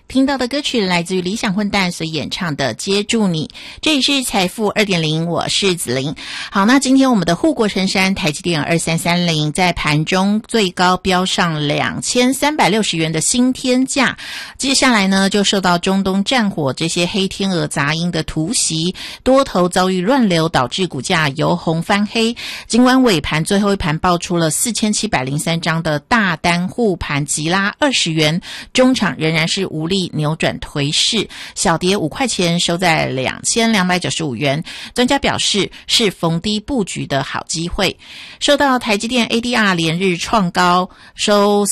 听到的歌曲来自于理想混蛋所演唱的《接住你》，这里是财富 2.0， 我是子琳。好，那今天我们的护国神山台积电2330在盘中最高飙上2360元的新天价，接下来呢就受到中东战火这些黑天鹅杂音的突袭，多头遭遇乱流，导致股价由红翻黑。尽管尾盘最后一盘爆出了4703张的大单护盘急拉20元，中场仍然是无力扭转颓势，小跌5块钱，收在2295元。专家表示是逢低布局的好机会。受到台积电 ADR 连日创高，收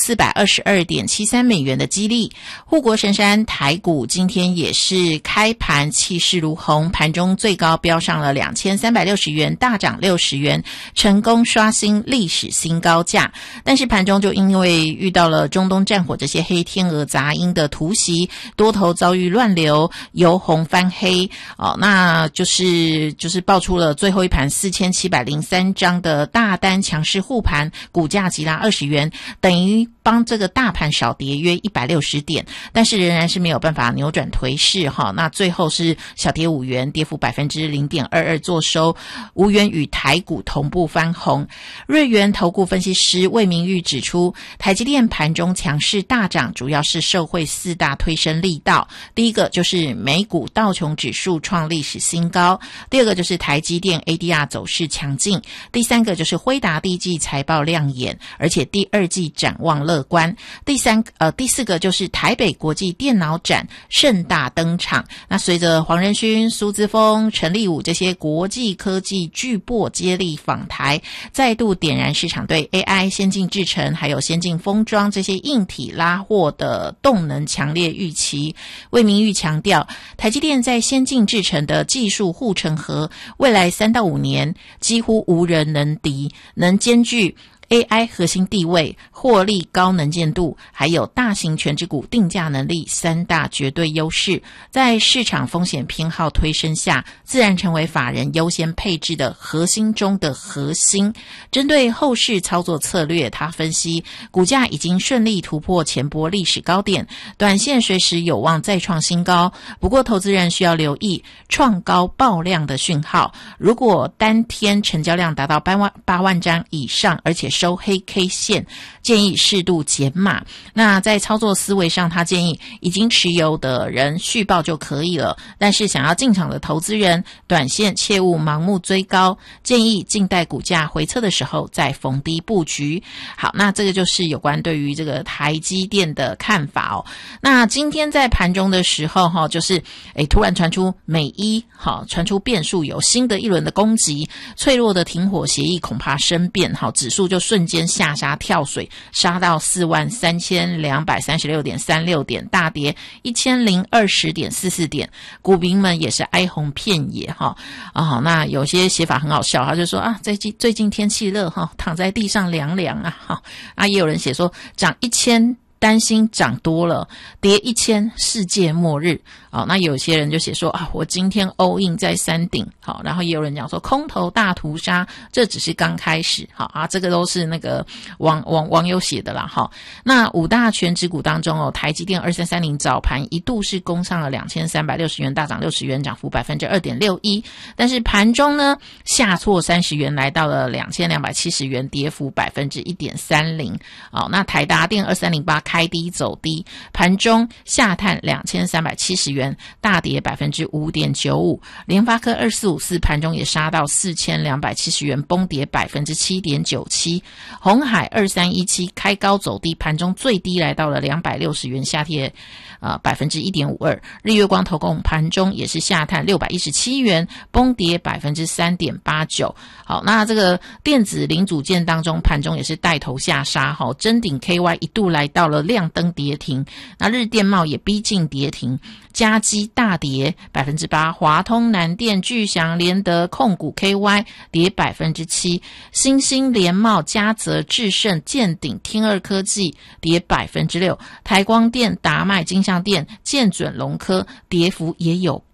422.73美元的激励，护国神山台股今天也是开盘气势如虹，盘中最高飙上了2360元，大涨60元，成功刷新历史新高价。但是盘中就因为遇到了中东战火这些黑天鹅杂音的突袭，多头遭遇乱流，由红翻黑那就是爆出了最后一盘4703张的大单强势护盘，股价急拉20元，等于帮这个大盘少跌约160点，但是仍然是没有办法扭转颓势那最后是小跌5元，跌幅 0.22% 作收，无缘与台股同步翻红。瑞元投顾分析师魏明玉指出，台积电盘中强势大涨，主要是受惠4大推升力道。第一个就是美股道琼指数创历史新高，第二个就是台积电 ADR 走势强劲，第三个就是辉达第一季财报亮眼，而且第二季展望乐观，第四个就是台北国际电脑展盛大登场。那随着黄仁勋、苏姿丰、陈立武这些国际科技巨擘接力访台，再度点燃市场对 AI 先进制程还有先进封装这些硬体拉货的动能强烈预期。魏明玉强调，台积电在先进制程的技术护城河，未来3到5年几乎无人能敌，能兼具AI 核心地位、获利高能见度，还有大型权值股定价能力3大绝对优势，在市场风险偏好推升下，自然成为法人优先配置的核心中的核心。针对后市操作策略，他分析股价已经顺利突破前波历史高点，短线随时有望再创新高，不过投资人需要留意创高爆量的讯号，如果单天成交量达到8万张以上，而且收黑 K 线，建议适度减码。那在操作思维上，他建议已经持有的人续报就可以了，但是想要进场的投资人，短线切勿盲目追高，建议静待股价回撤的时候再逢低布局。好，那这个就是有关对于这个台积电的看法那今天在盘中的时候就是突然传出美伊传出变数，有新的一轮的攻击，脆弱的停火协议恐怕生变指数就瞬间下杀跳水，杀到43236.36点，大跌1020.44点，股民们也是哀鸿遍野那有些写法很好笑，他就说最近天气热躺在地上凉凉也有人写说涨1000担心涨多了，跌1000世界末日那有些人就写说我今天 all in 在山顶然后也有人讲说空头大屠杀，这只是刚开始这个都是那个网友写的啦那5大权值股当中台积电2330早盘一度是攻上了2360元，大涨60元，涨幅 2.61%， 但是盘中呢下挫30元，来到了2270元，跌幅 1.30%那台达电2308开低走低，盘中下探2370元，大跌 5.95%， 联发科2454盘中也杀到4270元，崩跌 7.97%， 鸿海2317开高走低，盘中最低来到了260元，下跌1.52%， 日月光投控盘中也是下探617元，崩跌 3.89%。 好，那这个电子零组件当中盘中也是带头下杀臻鼎 KY 一度来到了亮灯跌停，那日电茂也逼近跌停，嘉基大跌 8%， 华通、南电、巨祥、联德、控股 KY 跌 7%， 新兴、联茂、嘉泽、智胜、健鼎、天二科技跌 6%， 台光电、达麦、金像电、建准、龙科跌幅也有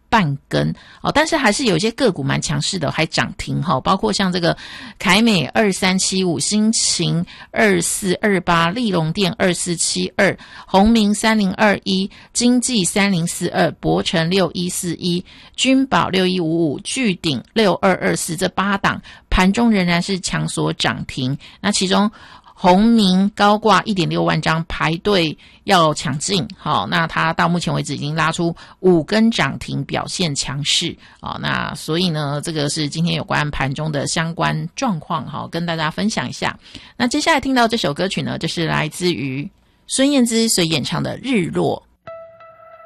半根但是还是有一些个股蛮强势的，还涨停包括像这个凯美2375、新秦2428、立隆电2472、宏明3021、经济3042、博成6141、君宝6155、巨鼎6224，这8档盘中仍然是强所涨停。那其中宏明高挂 1.6 万张排队要抢进，那它到目前为止已经拉出5根涨停，表现强势那所以呢，这个是今天有关盘中的相关状况跟大家分享一下。那接下来听到这首歌曲呢，就是来自于孙燕姿所演唱的《日落》。